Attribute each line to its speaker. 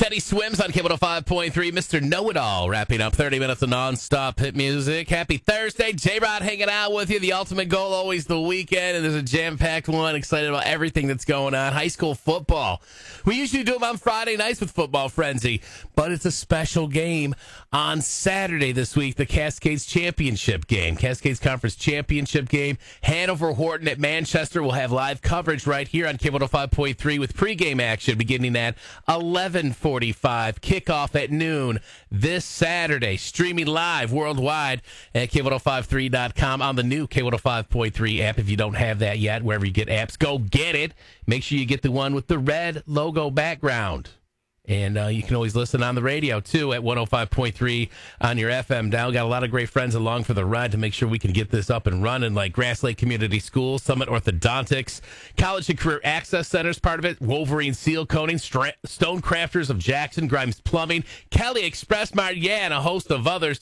Speaker 1: Teddy Swims on Cable 5.3. Mr. Know-It-All wrapping up 30 minutes of non-stop hit music. Happy Thursday. J-Rod hanging out with you. The ultimate goal, always the weekend. And there's a jam-packed one. Excited about everything that's going on. High school football. We usually do them on Friday nights with Football Frenzy. But it's a special game on Saturday this week. The Cascades Championship game. Cascades Conference Championship game. Hanover Horton at Manchester will have live coverage right here on Cable 5.3 with pregame action beginning at 11:45. Kickoff at noon this Saturday. Streaming live worldwide at K1053.com on the new K105.3 app. If you don't have that yet, wherever you get apps, go get it. Make sure you get the one with the red logo background. And you can always listen on the radio, too, at 105.3 on your FM dial. Got a lot of great friends along for the ride to make sure we can get this up and running, like Grass Lake Community Schools, Summit Orthodontics, College and Career Access Centers, part of it, Wolverine Seal Coating, Stone Crafters of Jackson, Grimes Plumbing, Kelly Express Mart, and a host of others.